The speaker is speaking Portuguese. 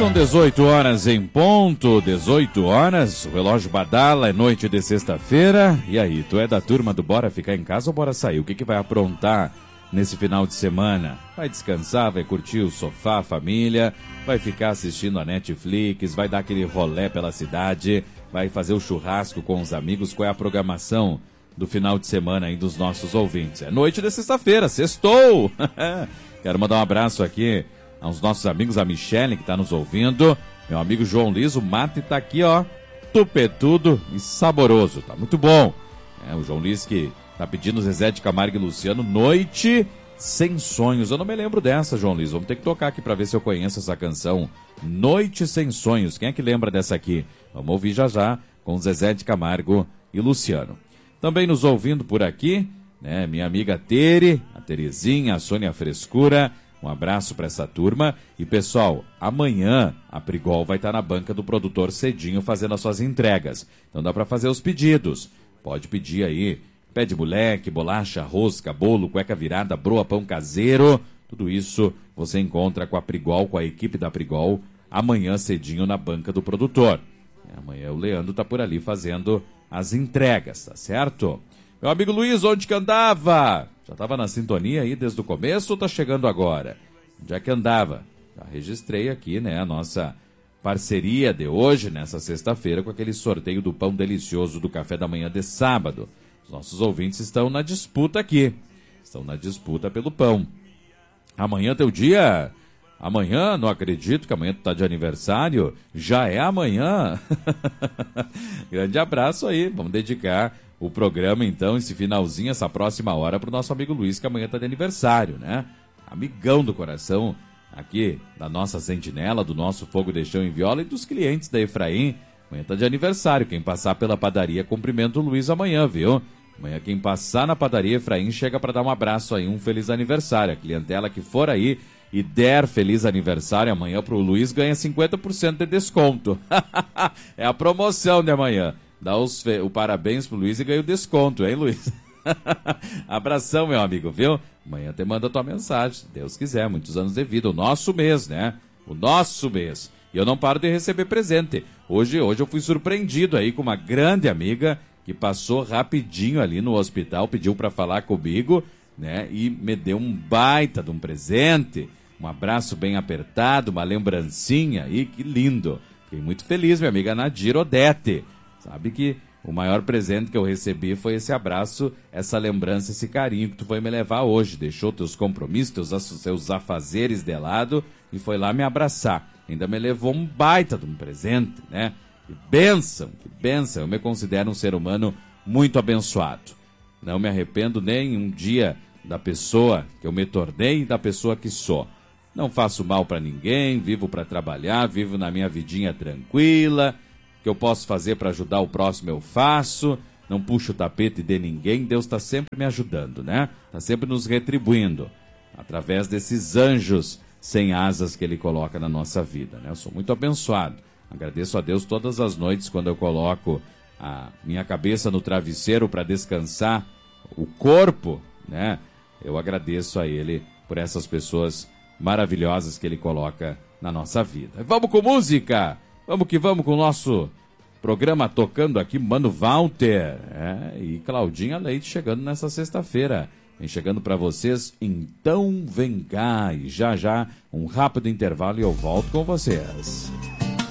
São 18 horas em ponto, 18 horas, o relógio badala, é noite de sexta-feira. E aí, tu é da turma do bora ficar em casa ou bora sair? O que vai aprontar nesse final de semana? Vai descansar, vai curtir o sofá, a família, vai ficar assistindo a Netflix, vai dar aquele rolê pela cidade, vai fazer o churrasco com os amigos. Qual é a programação do final de semana aí dos nossos ouvintes? É noite de sexta-feira, sextou! Quero mandar um abraço aqui aos nossos amigos, a Michele, que está nos ouvindo. Meu amigo João Liso, o mate tá aqui, ó, tupetudo e saboroso, tá muito bom. O João Liso que tá pedindo Zezé de Camargo e Luciano, Noite Sem Sonhos. Eu não me lembro dessa, João Liso, vamos ter que tocar aqui para ver se eu conheço essa canção. Noite Sem Sonhos, quem é que lembra dessa aqui? Vamos ouvir já já com Zezé de Camargo e Luciano. Também nos ouvindo por aqui, né, minha amiga Tere, a Terezinha, a Sônia Frescura. Um abraço para essa turma. E, pessoal, amanhã a Prigol vai estar na banca do produtor cedinho fazendo as suas entregas. Então dá para fazer os pedidos. Pode pedir aí, pé de moleque, bolacha, rosca, bolo, cueca virada, broa, pão caseiro. Tudo isso você encontra com a Prigol, com a equipe da Prigol, amanhã cedinho na banca do produtor. Amanhã o Leandro tá por ali fazendo as entregas, tá certo? Meu amigo Luiz, onde que andava? Já estava na sintonia aí desde o começo ou tá chegando agora? Onde é que andava? Já registrei aqui, né, a nossa parceria de hoje, nessa sexta-feira, com aquele sorteio do pão delicioso do café da manhã de sábado. Os nossos ouvintes estão na disputa aqui. Estão na disputa pelo pão. Amanhã é teu dia? Amanhã? Não acredito que amanhã tu tá de aniversário. Já é amanhã? Grande abraço aí. Vamos dedicar o programa, então, esse finalzinho, essa próxima hora, para o nosso amigo Luiz, que amanhã está de aniversário, né? Amigão do coração aqui da nossa sentinela, do nosso fogo de chão em viola e dos clientes da Efraim. Amanhã está de aniversário. Quem passar pela padaria, cumprimenta o Luiz amanhã, viu? Amanhã quem passar na padaria Efraim chega para dar um abraço aí, um feliz aniversário. A clientela que for aí e der feliz aniversário amanhã pro Luiz ganha 50% de desconto. É a promoção de amanhã. Dá o parabéns pro Luiz e ganha o desconto, hein, Luiz? Abração, meu amigo, viu? Amanhã te manda a tua mensagem, se Deus quiser, muitos anos de vida, o nosso mês, né? O nosso mês. E eu não paro de receber presente. Hoje eu fui surpreendido aí com uma grande amiga que passou rapidinho ali no hospital, pediu para falar comigo, né? E me deu um baita de um presente, um abraço bem apertado, uma lembrancinha aí, que lindo. Fiquei muito feliz, minha amiga Nadir Odete. Sabe que o maior presente que eu recebi foi esse abraço, essa lembrança, esse carinho que tu foi me levar hoje. Deixou teus compromissos, seus afazeres de lado e foi lá me abraçar. Ainda me levou um baita de um presente, né? Que bênção, que bênção. Eu me considero um ser humano muito abençoado. Não me arrependo nem um dia da pessoa que eu me tornei e da pessoa que sou. Não faço mal para ninguém, vivo para trabalhar, vivo na minha vidinha tranquila. Que eu posso fazer para ajudar o próximo eu faço, não puxo o tapete de ninguém, Deus está sempre me ajudando, né? Está sempre nos retribuindo, através desses anjos sem asas que Ele coloca na nossa vida, né? Eu sou muito abençoado, agradeço a Deus todas as noites quando eu coloco a minha cabeça no travesseiro para descansar o corpo, né? Eu agradeço a Ele por essas pessoas maravilhosas que Ele coloca na nossa vida. Vamos com música! Vamos que vamos com o nosso programa tocando aqui, Mano Walter, e Claudinha Leite chegando nessa sexta-feira. Vem chegando para vocês, então vem cá. E já já, um rápido intervalo e eu volto com vocês.